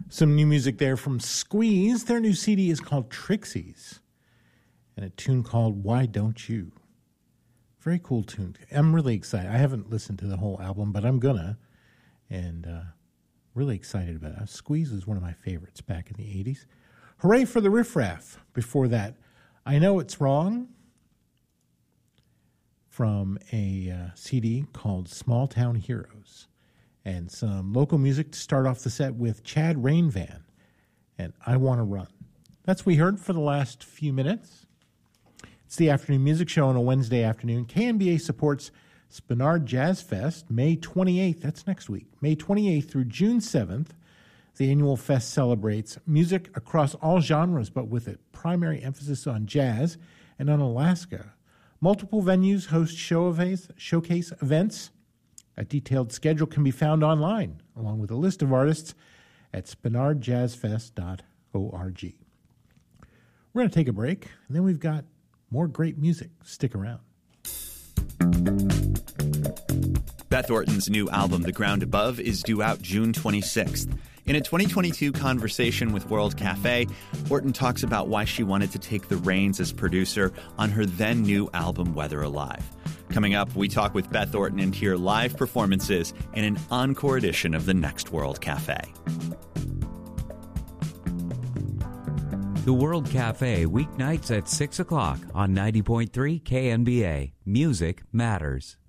Some new music there from Squeeze. Their new CD is called Trixies, and a tune called Why Don't You? Very cool tune. I'm really excited. I haven't listened to the whole album, but I'm gonna, and really excited about it. Squeeze is one of my favorites back in the 80s. Hooray for the Riff Raff. Before that, I Know It's Wrong, from a CD called Small Town Heroes. And some local music to start off the set with Chad Rainvan and I Want to Run. That's what we heard for the last few minutes. It's the Afternoon Music Show on a Wednesday afternoon. KNBA supports Spenard Jazz Fest May 28th. That's next week. May 28th through June 7th. The annual fest celebrates music across all genres, but with a primary emphasis on jazz and on Alaska. Multiple venues host showcase events. A detailed schedule can be found online, along with a list of artists at spenardjazzfest.org. We're going to take a break, and then we've got more great music. Stick around. Beth Orton's new album, The Ground Above, is due out June 26th. In a 2022 conversation with World Cafe, Orton talks about why she wanted to take the reins as producer on her then-new album, Weather Alive. Coming up, we talk with Beth Orton and hear live performances in an encore edition of the next World Cafe. The World Cafe, weeknights at 6 o'clock on 90.3 KNBA. Music matters.